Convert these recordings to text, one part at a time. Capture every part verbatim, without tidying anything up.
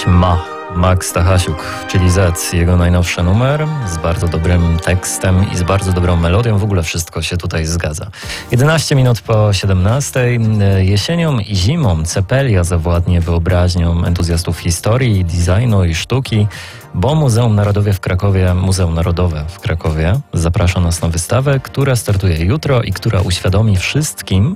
Ma. Max Stachasiuk, czyli Z, jego najnowszy numer z bardzo dobrym tekstem i z bardzo dobrą melodią. W ogóle wszystko się tutaj zgadza. jedenaście minut po siedemnastej. Jesienią i zimą Cepelia zawładnie wyobraźnią entuzjastów historii, designu i sztuki, bo Muzeum Narodowe w Krakowie, Muzeum Narodowe w Krakowie zaprasza nas na wystawę, która startuje jutro i która uświadomi wszystkim,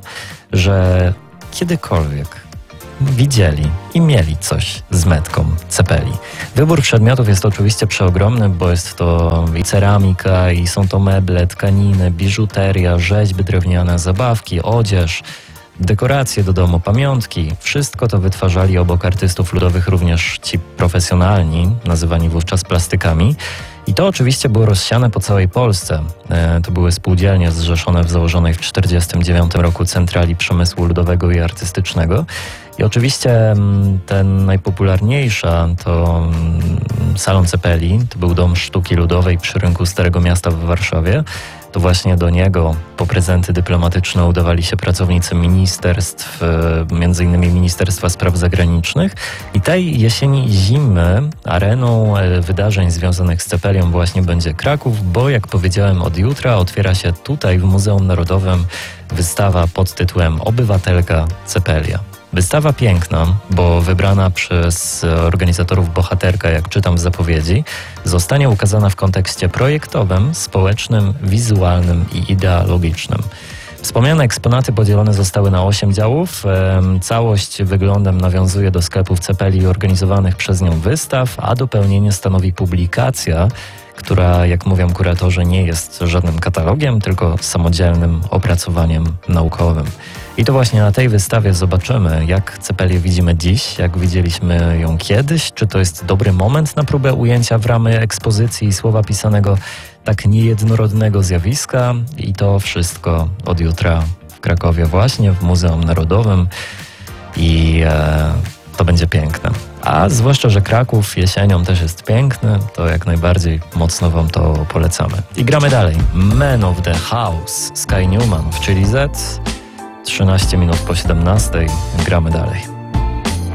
że kiedykolwiek widzieli i mieli coś z metką Cepeli. Wybór przedmiotów jest oczywiście przeogromny, bo jest to i ceramika, i są to meble, tkaniny, biżuteria, rzeźby drewniane, zabawki, odzież, dekoracje do domu, pamiątki. Wszystko to wytwarzali obok artystów ludowych również ci profesjonalni, nazywani wówczas plastykami. I to oczywiście było rozsiane po całej Polsce. E, to były spółdzielnie zrzeszone w założonej w tysiąc dziewięćset czterdziestym dziewiątym roku Centrali Przemysłu Ludowego i Artystycznego. I oczywiście ten najpopularniejsza to Salon Cepeli, to był Dom Sztuki Ludowej przy rynku Starego Miasta w Warszawie. To właśnie do niego po prezenty dyplomatyczne udawali się pracownicy ministerstw, między innymi Ministerstwa Spraw Zagranicznych. I tej jesieni i zimy areną wydarzeń związanych z Cepelią właśnie będzie Kraków, bo jak powiedziałem, od jutra otwiera się tutaj w Muzeum Narodowym wystawa pod tytułem Obywatelka Cepelia. Wystawa piękna, bo wybrana przez organizatorów bohaterka, jak czytam w zapowiedzi, zostanie ukazana w kontekście projektowym, społecznym, wizualnym i ideologicznym. Wspomniane eksponaty podzielone zostały na osiem działów. Całość wyglądem nawiązuje do sklepów Cepeli organizowanych przez nią wystaw, a dopełnienie stanowi publikacja, która, jak mówią kuratorzy, nie jest żadnym katalogiem, tylko samodzielnym opracowaniem naukowym. I to właśnie na tej wystawie zobaczymy, jak Cepelię widzimy dziś, jak widzieliśmy ją kiedyś, czy to jest dobry moment na próbę ujęcia w ramy ekspozycji i słowa pisanego tak niejednorodnego zjawiska. I to wszystko od jutra w Krakowie właśnie, w Muzeum Narodowym i e, to będzie piękne. A zwłaszcza, że Kraków jesienią też jest piękny, to jak najbardziej mocno wam to polecamy. I gramy dalej. Man of the House, Sky Newman, czyli Z. trzynaście minut po siedemnastej. Gramy dalej.